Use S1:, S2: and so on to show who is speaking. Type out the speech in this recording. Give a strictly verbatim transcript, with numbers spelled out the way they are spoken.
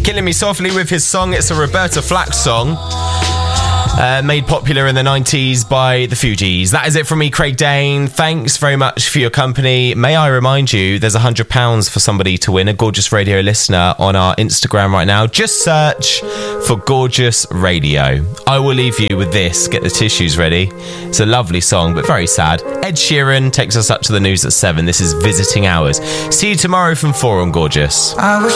S1: Killing Me Softly with his song. It's a Roberta Flack song. Uh, made popular in the nineties by the Fugees. That is it from me, Craig Dane. Thanks very much for your company. May I remind you, there's one hundred pounds for somebody to win, a Gorgeous Radio listener, on our Instagram right now. Just search for Gorgeous Radio. I will leave you with this. Get the tissues ready. It's a lovely song, but very sad. Ed Sheeran takes us up to the news at seven. This is Visiting Hours. See you tomorrow from four on Gorgeous. I wish